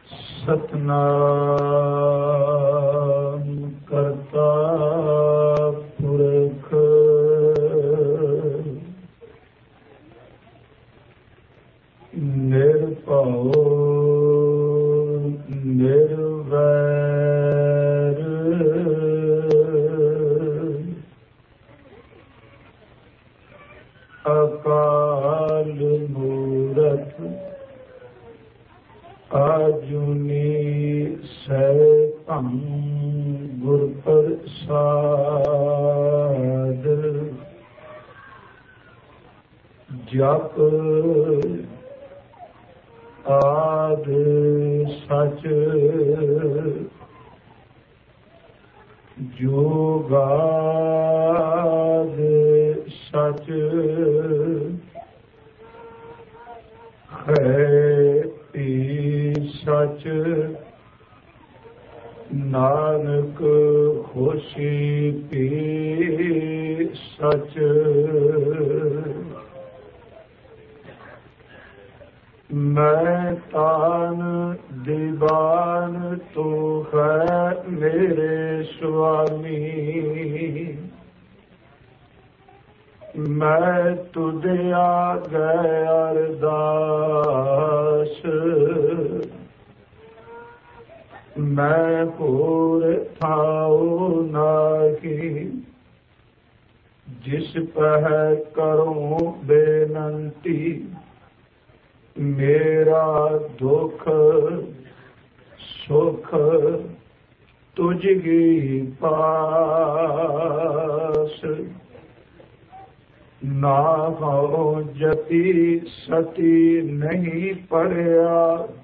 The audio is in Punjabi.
ਸਤਨਾਮ ਕਰਤਾ ਪੁਰਖ ਨਿਰਭਉ ਨਿਰਵੈਰ ਅਕਾਲ ਮੂਰਤ ਆਜੂਨੀ ਸੈਭੰ ਗੁਰ ਪ੍ਰਸਾਦ ਜਪ ਆਦਿ ਸਚ ਜੁਗਾਦ ਸਚ ਹੈ ਸਚ ਨਾਨਕ ਹੋਸੀ ਪੀ ਸਚ ਮੈਂ ਤਾਨ ਦੀਵਾਨ ਤੂੰ ਹੈ ਮੇਰੇ ਸੁਆਮੀ ਮੈਂ ਤੁਧੇ ਆਗੇ ਅਰਦਾਸ ਮੈਂ ਹੋਰ ਥਾਉ ਨਾਹੀ ਜਿਸ ਪਹਿ ਕਰੂੰ ਬੇਨੰਤੀ ਮੇਰਾ ਦੁਖ ਸੁਖ ਤੁਝੀ ਪਾਸ ਨਾ ਹੋ ਜਤੀ ਸਤੀ ਨਹੀਂ ਪੜਿਆ